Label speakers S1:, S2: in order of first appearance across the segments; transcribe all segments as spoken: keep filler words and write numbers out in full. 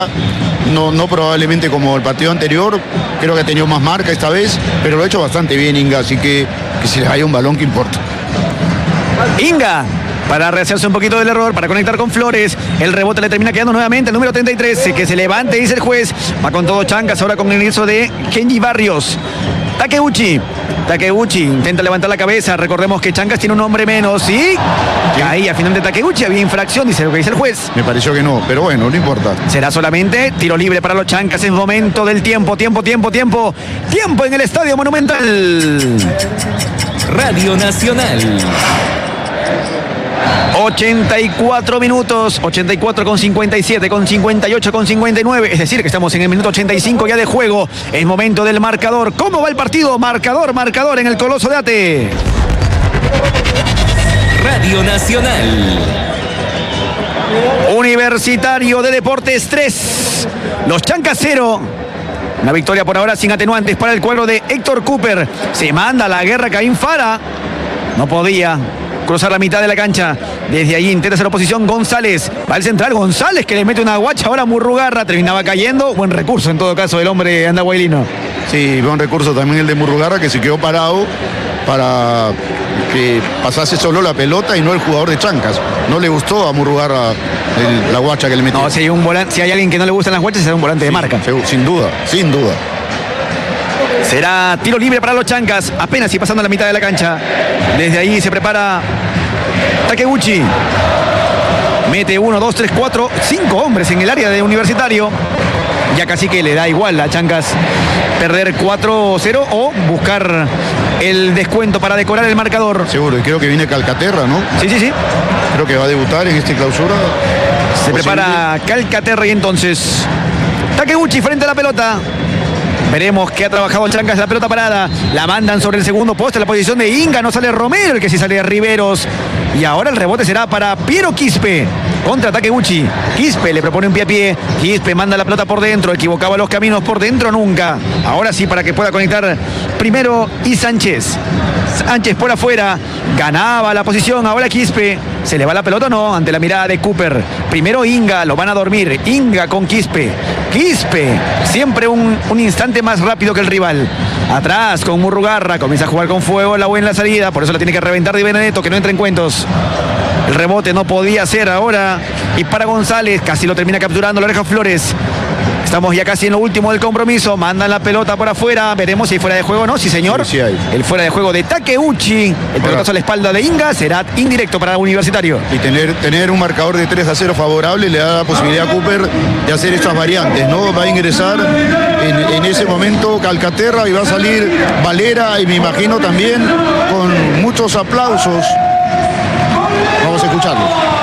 S1: No, no probablemente como el partido anterior, creo que ha tenido más marca esta vez, pero lo ha hecho bastante bien Inga, así que que se le haya un balón que importa.
S2: Inga, para rehacerse un poquito del error, para conectar con Flores. El rebote le termina quedando nuevamente el número treinta y tres. Que se levante, dice el juez. Va con todo Chancas, ahora con el ingreso de Kenji Barrios. Takeuchi. Takeuchi intenta levantar la cabeza. Recordemos que Chancas tiene un hombre menos. Y ahí a final de Takeuchi había infracción, dice lo que dice el juez.
S1: Me pareció que no, pero bueno, no importa.
S2: Será solamente tiro libre para los Chancas. Es momento del tiempo, tiempo, tiempo, tiempo. Tiempo en el Estadio Monumental.
S3: Radio Nacional.
S2: ochenta y cuatro minutos, ochenta y cuatro con cincuenta y siete, con cincuenta y ocho, con cincuenta y nueve, es decir que estamos en el minuto ochenta y cinco ya de juego. Es momento del marcador. ¿Cómo va el partido? Marcador, marcador en el Coloso de Ate.
S3: Radio Nacional.
S2: Universitario de Deportes tres, los Chancas cero. Una victoria por ahora sin atenuantes para el cuadro de Héctor Cooper. Se manda a la guerra Caín Fara. No podía cruzar la mitad de la cancha. Desde ahí intenta hacer oposición González. Va al central González, que le mete una guacha. Ahora Murrugarra terminaba cayendo. Buen recurso en todo caso del hombre andahuaylino.
S1: Sí, buen recurso también el de Murrugarra, que se quedó parado para que pasase solo la pelota y no el jugador de Chancas. No le gustó a Murrugarra el, la guacha que le metió.
S2: No, si hay, un volante, si hay alguien que no le gustan las guachas, será un volante
S1: sí,
S2: de marca.
S1: Sin duda, sin duda.
S2: Será tiro libre para los Chancas, apenas y pasando la mitad de la cancha. Desde ahí se prepara Takeuchi. Mete uno, dos, tres, cuatro, cinco hombres en el área de Universitario. Ya casi que le da igual a Chancas perder cuatro cero o buscar el descuento para decorar el marcador.
S1: Seguro, y creo que viene Calcaterra, ¿no?
S2: Sí, sí, sí.
S1: Creo que va a debutar en esta clausura.
S2: Se prepara Calcaterra y entonces Takeuchi frente a la pelota. Veremos que ha trabajado Chancas, la pelota parada. La mandan sobre el segundo poste, la posición de Inga. No sale Romero, el que sí sale de Riveros. Y ahora el rebote será para Piero Quispe contra Takeuchi. Quispe le propone un pie a pie. Quispe manda la pelota por dentro. Equivocaba los caminos por dentro nunca. Ahora sí para que pueda conectar primero y Sánchez. Sánchez por afuera. Ganaba la posición. Ahora Quispe. ¿Se le va la pelota o no? Ante la mirada de Cooper. Primero Inga. Lo van a dormir. Inga con Quispe. Quispe. Siempre un, un instante más rápido que el rival. Atrás con Murrugarra. Comienza a jugar con fuego. La buena salida. Por eso la tiene que reventar Di Benedetto, que no entra en cuentos. El rebote no podía ser ahora. Y para González. Casi lo termina capturando la Oreja Flores. Estamos ya casi en lo último del compromiso. Mandan la pelota por afuera. Veremos si hay fuera de juego o no. Sí, señor.
S1: Sí, sí hay.
S2: El fuera de juego de Takeuchi. El pelotazo a la espalda de Inga será indirecto para Universitario.
S1: Y tener, tener un marcador de tres a cero favorable le da la posibilidad a Cooper de hacer estas variantes, ¿no? Va a ingresar en, en ese momento Calcaterra y va a salir Valera, y me imagino también con muchos aplausos. Vamos a escucharlo.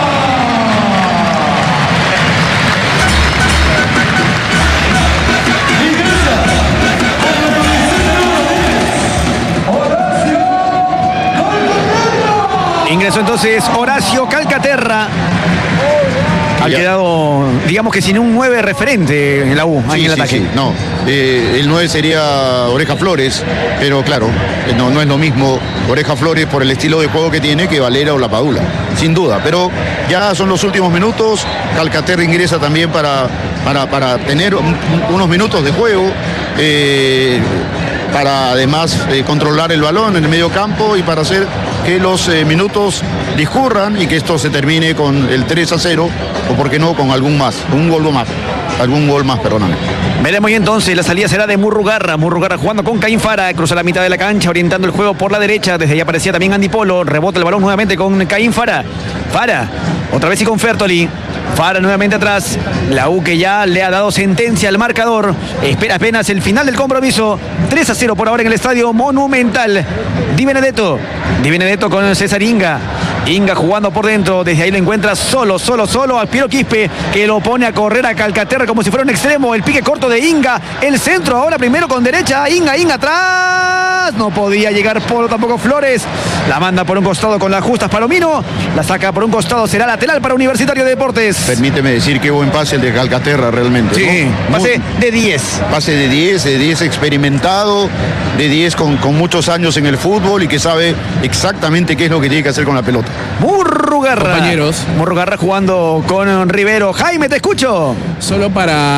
S2: Ingresó entonces Horacio Calcaterra. Ha quedado, digamos que sin un nueve referente en la U,
S1: sí,
S2: en el
S1: sí,
S2: ataque.
S1: Sí, no, eh, el nueve sería Oreja Flores, pero claro, no, no es lo mismo Oreja Flores por el estilo de juego que tiene que Valera o La Padula, sin duda. Pero ya son los últimos minutos. Calcaterra ingresa también para, para, para tener un, unos minutos de juego. Eh, para además eh, controlar el balón en el medio campo y para hacer que los eh, minutos discurran y que esto se termine con el tres a cero o por qué no con algún más, un gol más, algún gol más, perdóname.
S2: Veremos y entonces la salida será de Murrugarra. Murrugarra jugando con Caín Fara, cruza la mitad de la cancha orientando el juego por la derecha. Desde ahí aparecía también Andy Polo, rebota el balón nuevamente con Caín Fara. Fara, otra vez y con Fertoli. Fara nuevamente atrás. La U que ya le ha dado sentencia al marcador. Espera apenas el final del compromiso. tres a cero por ahora en el Estadio Monumental. Di Benedetto. Di Benedetto con César Inga. Inga jugando por dentro. Desde ahí lo encuentra solo, solo, solo al Piero Quispe, que lo pone a correr a Calcaterra como si fuera un extremo. El pique corto de Inga. El centro ahora primero con derecha. Inga, Inga atrás. No podía llegar Polo, tampoco Flores. La manda por un costado con las justas Palomino. La saca por un costado. Será lateral para Universitario de Deportes.
S1: Permíteme decir qué buen pase el de Calcaterra realmente.
S2: Sí,
S1: ¿no?
S2: pase Muy, de diez.
S1: Pase de diez, de diez experimentado, de diez con, con muchos años en el fútbol y que sabe exactamente qué es lo que tiene que hacer con la pelota.
S2: Murrugarra.
S4: Compañeros.
S2: Murrugarra jugando con Rivero. Jaime, te escucho.
S4: Solo para